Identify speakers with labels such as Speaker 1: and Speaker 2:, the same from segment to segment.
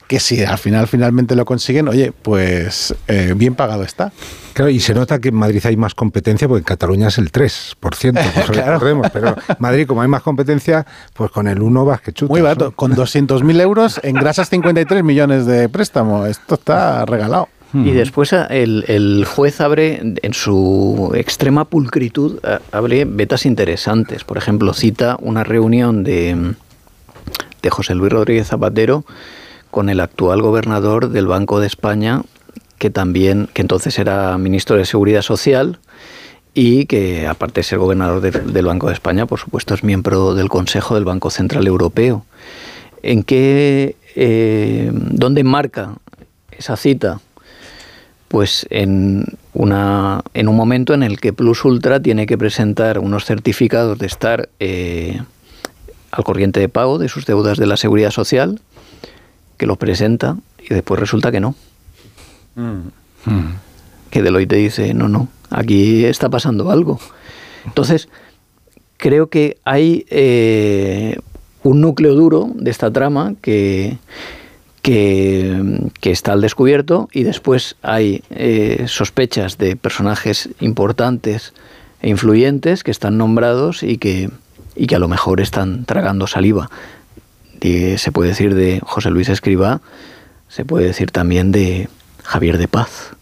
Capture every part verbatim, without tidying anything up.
Speaker 1: que si al final finalmente lo consiguen, oye, pues eh, bien pagado está.
Speaker 2: Claro, y se nota que en Madrid hay más competencia porque en Cataluña es el tres por ciento, pues claro. Recordemos, pero Madrid, como hay más competencia, pues con el uno vas que chutas.
Speaker 1: Muy barato, ¿no? Con doscientos mil euros engrasas cincuenta y tres millones de préstamo, esto está regalado.
Speaker 3: Y después el, el juez abre, en su extrema pulcritud, abre vetas interesantes. Por ejemplo, cita una reunión de, de José Luis Rodríguez Zapatero con el actual gobernador del Banco de España, que también, que entonces era ministro de Seguridad Social y que, aparte de ser gobernador de, del Banco de España, por supuesto es miembro del Consejo del Banco Central Europeo. ¿En qué, eh, dónde marca esa cita? Pues en, una, en un momento en el que Plus Ultra tiene que presentar unos certificados de estar eh, al corriente de pago de sus deudas de la Seguridad Social, que los presenta y después resulta que no. Mm. Mm. Que Deloitte dice, no, no, aquí está pasando algo. Entonces, creo que hay eh, un núcleo duro de esta trama que... Que, que está al descubierto y después hay eh, sospechas de personajes importantes e influyentes que están nombrados y que, y que a lo mejor están tragando saliva. Y se puede decir de José Luis Escrivá, se puede decir también de Javier de Paz,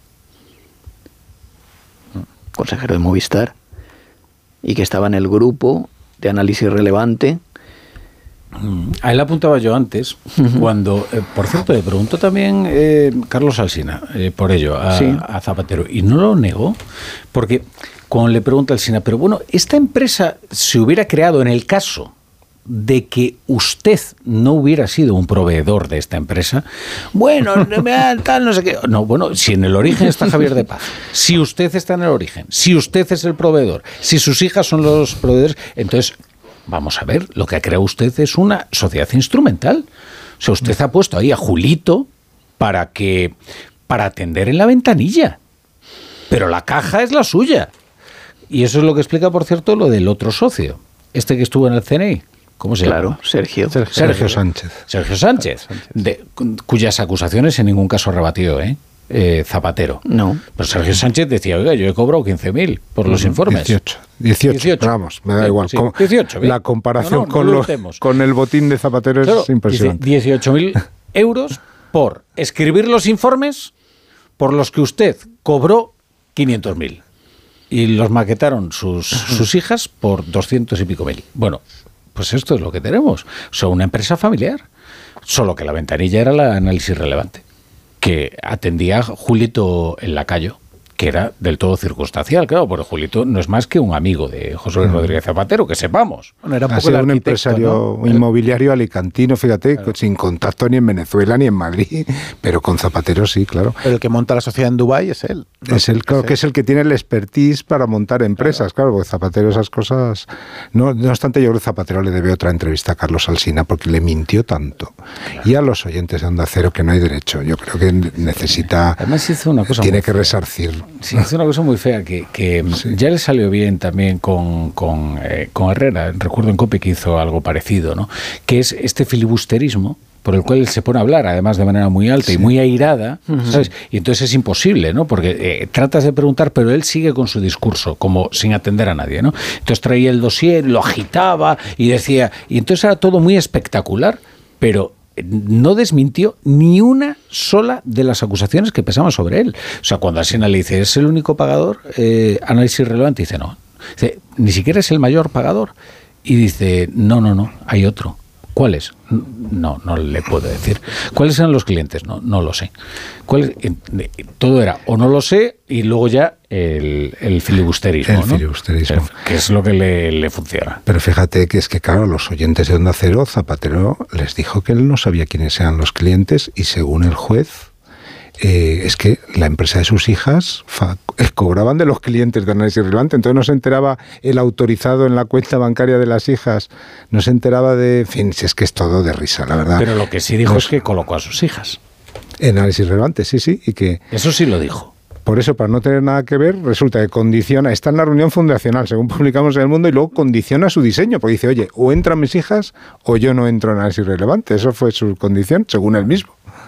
Speaker 3: consejero de Movistar, y que estaba en el grupo de análisis relevante.
Speaker 4: A él apuntaba yo antes, uh-huh. cuando, eh, por cierto, le preguntó también eh, Carlos Alsina eh, por ello a, sí. a Zapatero, y no lo negó, porque cuando le pregunta Alsina, pero bueno, esta empresa se hubiera creado en el caso de que usted no hubiera sido un proveedor de esta empresa, bueno, tal, no sé qué. No, bueno, si en el origen está Javier de Paz, si usted está en el origen, si usted es el proveedor, si sus hijas son los proveedores, entonces... Vamos a ver, lo que ha creado usted es una sociedad instrumental. O sea, usted ha puesto ahí a Julito para que para atender en la ventanilla. Pero la caja es la suya. Y eso es lo que explica, por cierto, lo del otro socio. Este que estuvo en el C N I. ¿Cómo se
Speaker 3: claro,
Speaker 4: llama?
Speaker 3: Sergio.
Speaker 2: Sergio. Sergio Sánchez.
Speaker 4: Sergio Sánchez. De, cuyas acusaciones en ningún caso ha rebatido, ¿eh? Eh, Zapatero.
Speaker 3: No.
Speaker 4: Pero Sergio Sánchez decía, oiga, yo he cobrado quince mil por los informes.
Speaker 2: dieciocho. dieciocho. dieciocho. Vamos, me da igual.
Speaker 4: Sí, dieciocho,
Speaker 2: la comparación
Speaker 4: no, no,
Speaker 2: con,
Speaker 4: no
Speaker 2: los, con el botín de Zapatero claro, es impresionante.
Speaker 4: dieciocho mil euros por escribir los informes por los que usted cobró quinientos mil. Y los maquetaron sus, sus hijas por doscientos y pico mil. Bueno, pues esto es lo que tenemos. O sea, una empresa familiar. Solo que la ventanilla era el análisis relevante, que atendía Julito el Lacayo, que era del todo circunstancial, claro, porque Julito no es más que un amigo de José Luis Rodríguez Zapatero, que sepamos.
Speaker 2: Bueno, era un, poco un empresario, ¿no? inmobiliario alicantino, fíjate, claro. sin contacto ni en Venezuela ni en Madrid, pero con Zapatero sí, claro.
Speaker 1: Pero el que monta la sociedad en Dubái es él.
Speaker 2: ¿no? Es él, claro, es que es el que tiene el expertise para montar empresas, claro, claro porque Zapatero esas cosas... No, no obstante, yo creo que Zapatero le debe otra entrevista a Carlos Alsina, porque le mintió tanto. Y a los oyentes de Onda Cero que no hay derecho. Yo creo que necesita...
Speaker 4: Además hizo una cosa
Speaker 2: tiene que resarcir.
Speaker 4: Sí, hace una cosa muy fea que, que sí. ya le salió bien también con, con, eh, con Herrera. Recuerdo en COPE que hizo algo parecido, ¿no? Que es este filibusterismo por el cual él se pone a hablar, además de manera muy alta sí. y muy airada, ¿sabes? Y entonces es imposible, ¿no? Porque eh, tratas de preguntar, pero él sigue con su discurso, como sin atender a nadie, ¿no? Entonces traía el dossier, lo agitaba y decía... Y entonces era todo muy espectacular, pero... no desmintió ni una sola de las acusaciones que pesaban sobre él. O sea, cuando Alsina le dice, ¿es el único pagador? Eh, análisis relevante, dice, no. Dice, ni siquiera es el mayor pagador. Y dice, no, no, no, hay otro. ¿Cuál es? No, no le puedo decir. ¿Cuáles eran los clientes? No, no lo sé. ¿Cuál es? Todo era, o no lo sé, y luego ya el, el filibusterismo.
Speaker 2: El
Speaker 4: ¿no?
Speaker 2: filibusterismo.
Speaker 4: Que es lo que le, le funciona.
Speaker 2: Pero fíjate que es que, claro, los oyentes de Onda Cero, Zapatero les dijo que él no sabía quiénes eran los clientes y según el juez, eh, es que la empresa de sus hijas fa, eh, cobraban de los clientes de análisis relevante, entonces no se enteraba el autorizado en la cuenta bancaria de las hijas, no se enteraba de... En fin, si es que es todo de risa, la verdad.
Speaker 4: Pero lo que sí dijo
Speaker 2: no,
Speaker 4: es que colocó a sus hijas.
Speaker 2: En análisis relevante, sí, sí, y que...
Speaker 4: Eso sí lo dijo.
Speaker 2: Por eso, para no tener nada que ver, resulta que condiciona, está en la reunión fundacional, según publicamos en El Mundo, y luego condiciona su diseño, porque dice, oye, o entran mis hijas o yo no entro en análisis relevante. Eso fue su condición, según él mismo.